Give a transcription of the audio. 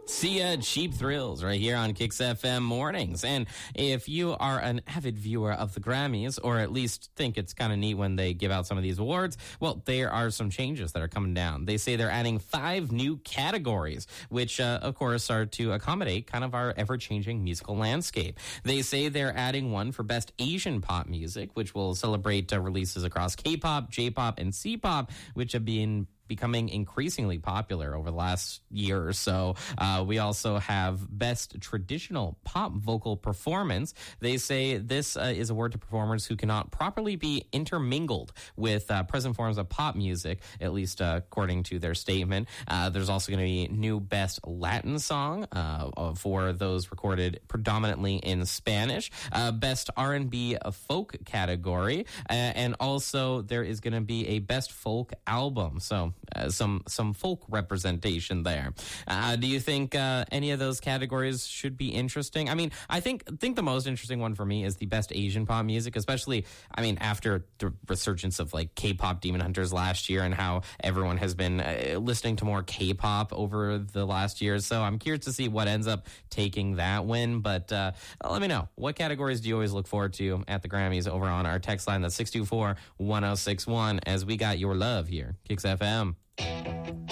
Sia, Cheap Thrills, right here on Kicks FM Mornings. And if you are an avid viewer of the Grammys, or at least think it's kind of neat when they give out some of these awards, well, there are some changes that are coming down. They say they're adding 5 new categories, which, of course, are to accommodate kind of our ever-changing musical landscape. They say they're adding one for Best Asian Pop Music, which will celebrate releases across K-pop, J-pop, and C-pop, which have been becoming increasingly popular over the last year or so. We also have Best Traditional Pop Vocal Performance. They say this is a award to performers who cannot properly be intermingled with present forms of pop music, at least according to their statement. There's also going to be new Best Latin Song for those recorded predominantly in Spanish, Best R&B Folk category, and also there is going to be a Best Folk Album. So some folk representation there. Do you think any of those categories should be interesting? I mean, I think the most interesting one for me is the Best Asian Pop Music, especially, I mean, after the resurgence of like K-pop Demon Hunters last year and how everyone has been listening to more K-pop over the last year. So I'm curious to see what ends up taking that win. But let me know, what categories do you always look forward to at the Grammys over on our text line? That's 624-1061, as we got your love here, Kicks FM.